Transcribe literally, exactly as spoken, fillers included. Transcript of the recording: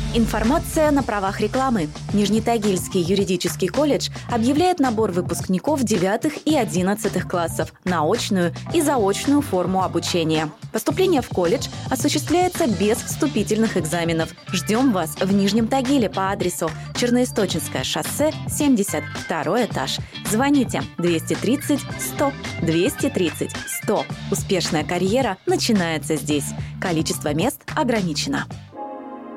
Информация на правах рекламы. Нижнетагильский юридический колледж объявляет набор выпускников девятых и одиннадцатых классов на очную и заочную форму обучения. Поступление в колледж осуществляется без вступительных экзаменов. Ждем вас в Нижнем Тагиле по адресу Черноисточинское шоссе, семьдесят второй этаж. Звоните двести тридцать сто двести тридцать сто. Успешная карьера начинается здесь. Количество мест ограничено.